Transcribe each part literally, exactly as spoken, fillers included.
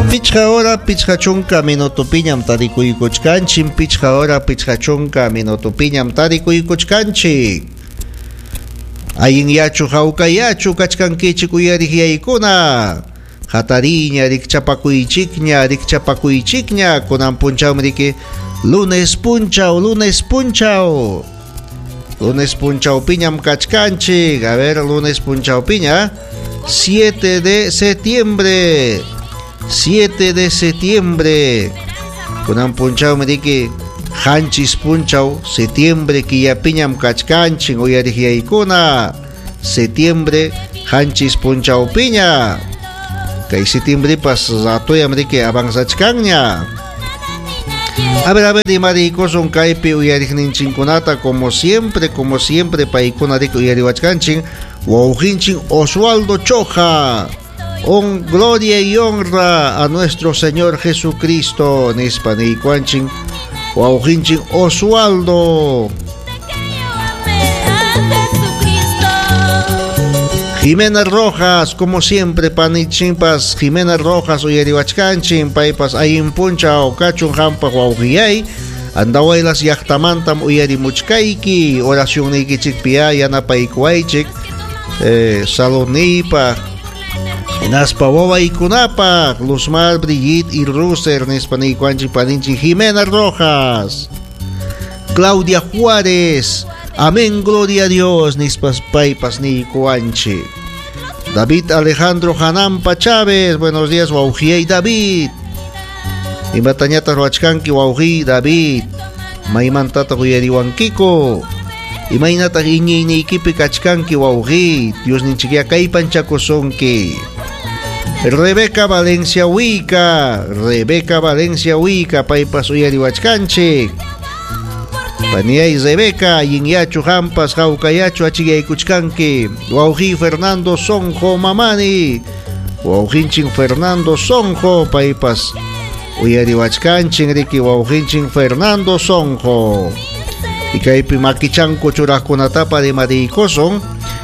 Pichqa hora pichqa chunka minutupiñam tarikuykuchkanchik. Pichqa hora pichqa chunka minutupiñam tarikuykuchkanchik. Ayin yachu hawkayachu kachkankichik uyariq yaykuna. Hatariña rikchapakuychikña rikchapakuychikña kunan punchawmi riki lunes punchaw lunes punchaw. Lunes punchawpiñam kachkanchik. A ver, lunes punchawpiña siete de septiembre. siete de septiembre. Kunan punchawmi riki hanchis punchaw septiembre killapiñam kachkanchik uyariq yaykuna. Septiembre hanchis punchawpiña. Kay septiembre pas ratuyam riki avanzachkanña. A ver, a ver, y marikoson kaypi uyariqninchikkunata como siempre, como siempre paykuna riki uyariwachkanchik wawqinchik Oswaldo Choja. On gloria y honra a nuestro Señor Jesucristo. Nispa niykuanchik wawqinchik Oswaldo. Jimena Rojas, como siempre, panichinpas, Jimena Rojas, uyariwachkanchik, paypas ayin punchaw, kachun hampa wawqiyay, andawaylas llaqtamantam uyarimuchkayki, oración niykichikpiya yanapaykuwaychik, eh, saludniypaq, naspa wawaykunapaq, Luzmar, Brigitte y Ruser, nispa niykuanchik paninchik Jimena Rojas, Claudia Juárez, amén, gloria a Dios, nispas paypas niykuanchik. David Alejandro Hanampa Chávez, buenos días, wawqiyay David. Imatañata ruachkanki wawqiy David. Maymantata uyariwankiko. Imaynata iñiyniykipi kachkanki wawqiy. Dios ninchikya kaypan chakusonki. Rebeca Valencia Huica, Rebeca Valencia Huica, paypas uyariwachkanchik. Paniay Rebeca, Yinyachu Hampas, Hawkayachu, Achigaykuchkanki, Wauji Fernando Sonjo Mamani, Waujinchin Fernando Sonjo, Paipas, Uyariwachkanchin, Riki Waujinchin Fernando Sonjo, y Kaipi Makichanco Churakunatapa de Maricoson,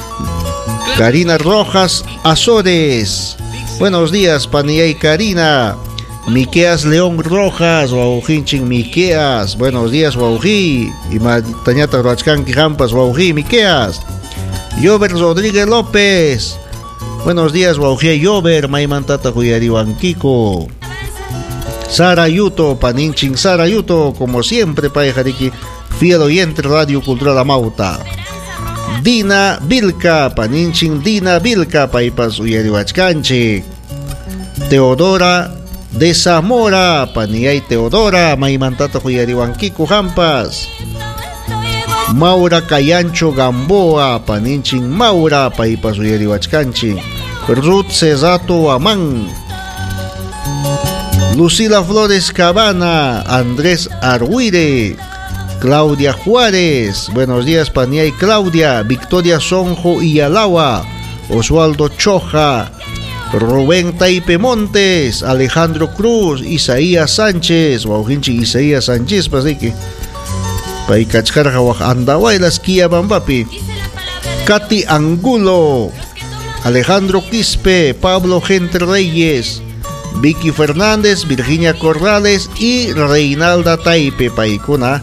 Karina Rojas Azores. Buenos días, Paniay Karina. Miqueas León Rojas, Waujinchin Miqueas, buenos días Wauji, y Matañata Roachkanki Jampas, Wauji, Miqueas. Yober Rodríguez López, buenos días Wauji, Yober, Maimantata Huyariwankiko. Sara Yuto, Paninchin Sara Yuto, como siempre, Paejariki, fiel oyente Radio Cultural Amauta. Dina Vilca, Paninchin Dina Vilca, Paipas Huyariwachkanchi. Teodora de Zamora, Paniay Teodora, Maimantata Huyariwankiko Jampas. Maura Cayancho Gamboa, Paninchin Maura, Paipas Huyariwachkanchi. Ruth Cesato Amán. Lucila Flores Cabana, Andrés Arhuire, Claudia Juárez, buenos días Paniay Claudia, Victoria Sonjo y Alawa, Oswaldo Choja, Rubén Taipe Montes, Alejandro Cruz, Isaías Sánchez, Wauhinchi Isaías Sánchez, pasiki, Paikachkarja Waj Andawailas Kia Bambapi, Katy Angulo, Alejandro Quispe, Pablo Gente Reyes, Vicky Fernández, Virginia Corrales y Reinalda Taipe, Paikuna.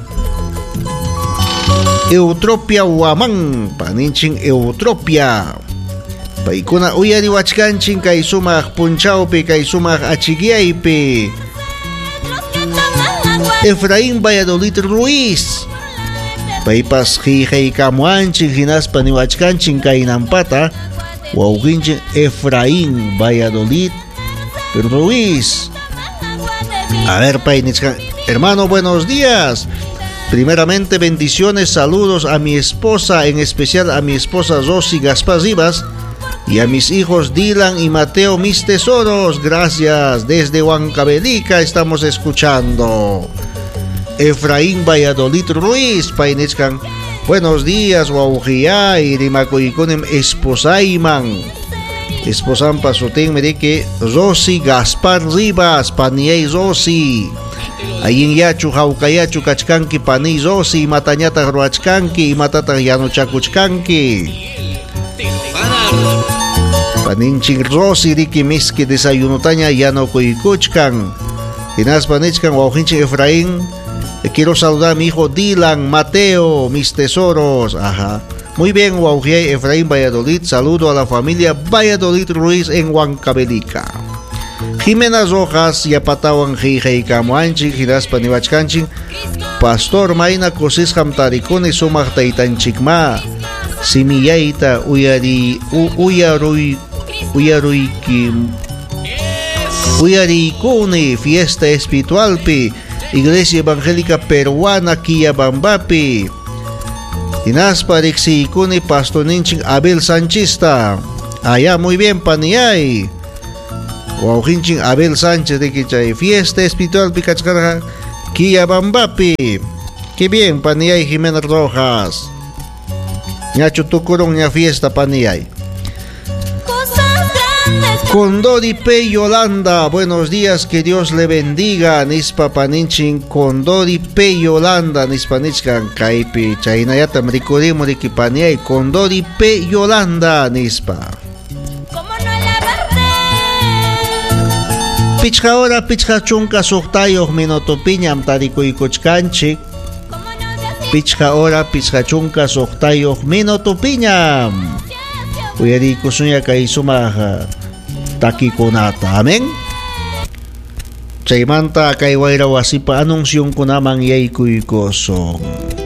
Eutropia Huamán, Paninchin Eutropia. Paikuna uyariwachkanchin kay sumaq punchawpi kay sumaq achigyaypi. Efraín Valladolid Ruiz. Paypas qillqaykamuanchin hinaspa niwachkanchin kay nampata. Wawqinchin Efraín Valladolid Ruiz. A ver, paynichkan. Hermano, buenos días. Primeramente, bendiciones, saludos a mi esposa, en especial a mi esposa Rosy Gaspar Rivas, y a mis hijos Dylan y Mateo, mis tesoros. Gracias. Desde Huancavelica estamos escuchando. Efraín Valladolid Ruiz, paynichkan. Buenos días, Waujiay, Rimacoyconem esposaiman. Esposan pasutin mereke Rosy Gaspar Rivas, Paniay Rosy. Ayin yachu hawkayachu kachkanki Pani Rosy, Matañata Ruachkanki, Matata Yanuchakuchkanki. paninching Rosy Ricky Miski desayuno taña Yano Kuykuchkan. Hinas panichkan wauhinching Efraín. Quiero saludar a mi hijo Dylan Mateo, mis tesoros. Ajá. Muy bien, Waujiay Efraín Valladolid. Saludo a la familia Valladolid Ruiz en Huancavelica. Jimena Rojas, Yapatawan Jijay Kamuanchik, Hinas Paniwachkanchik. Pastor Maina Cosis Hamtaricone Sumak Taitanchikma. Simiyaita Uyari Uyarui Uyaruikim Uyaricone, fiesta espiritual pi. Iglesia Evangélica Peruana Quillabambapi. Inaspa Rixicuni Pastor Ninching Abel Sanchista. Allá muy bien, Paniay. Wauhinching Abel Sánchez de Quichay. Fiesta espiritual Picachcarja Quillabambapi. Qué bien, Paniay Jimena Rojas. Ñacho Tucurón, ña fiesta, Paniay. Condori P. Yolanda, buenos días, que Dios le bendiga. Nispa Paninchin, Condori P. Yolanda, Nispanichkan, Kaipi, Chainayatam, Ricurimo, Rikipaniay, Condori P. Yolanda, Nispa. Pichka hora, pichka chunka, suktayo, minotopiñam, Tarikuikuchkanchik. Pichka hora, pichka chunka, suktayo, minotopiñam. Uyarikusunya kay sumaha. Takikunata. Amen. Chaymanta kay wayra wasipa anunsyong kunamang yay kuy kosong.